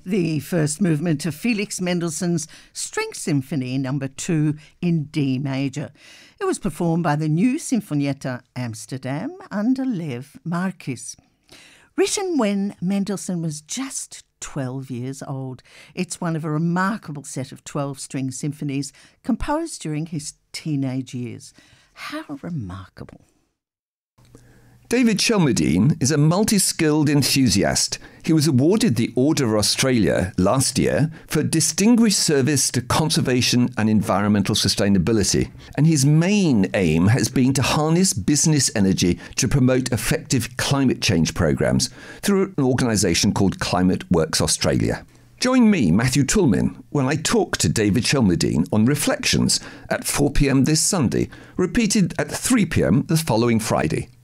the first movement of Felix Mendelssohn's String Symphony No. 2 in D major. It was performed by the New Sinfonietta Amsterdam under Lev Marquis. Written when Mendelssohn was just 12 years old, it's one of a remarkable set of 12 string symphonies composed during his teenage years. How remarkable. David Chelmerdine is a multi-skilled enthusiast. He was awarded the Order of Australia last year for distinguished service to conservation and environmental sustainability. And his main aim has been to harness business energy to promote effective climate change programs through an organisation called Climate Works Australia. Join me, Matthew Tullman, when I talk to David Chelmerdine on Reflections at 4 p.m. this Sunday, repeated at 3 p.m. the following Friday.